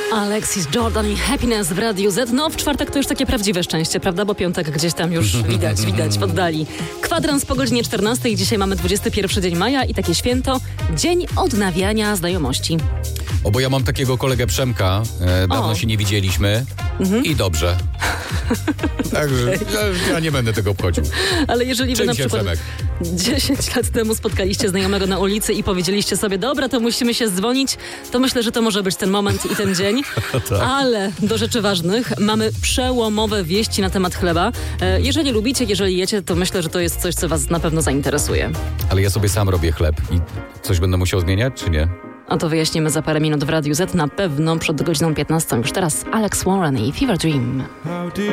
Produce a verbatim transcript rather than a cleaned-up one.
Alexis Jordan i Happiness w Radiu Z. No w czwartek to już takie prawdziwe szczęście, prawda? Bo piątek gdzieś tam już widać, widać w oddali. Kwadrans po godzinie czternastej. Dzisiaj mamy dwudziesty pierwszy dzień maja i takie święto. Dzień odnawiania znajomości. O, bo ja mam takiego kolegę Przemka. E, dawno O. się nie widzieliśmy. Mhm. I dobrze. Także ja, ja nie będę tego obchodził. Ale jeżeli wy Czym na się, przykład Przemek? dziesięć lat temu spotkaliście znajomego na ulicy i powiedzieliście sobie, dobra, to musimy się dzwonić, to myślę, że to może być ten moment i ten dzień. Tak. Ale do rzeczy ważnych mamy przełomowe wieści na temat chleba. E, Jeżeli lubicie, jeżeli jecie, to myślę, że to jest coś, co was na pewno zainteresuje. Ale ja sobie sam robię chleb i coś będę musiał zmieniać, czy nie? A to wyjaśnimy za parę minut w Radiu Z, na pewno przed godziną piętnastą. Już teraz Alex Warren i Fever Dream.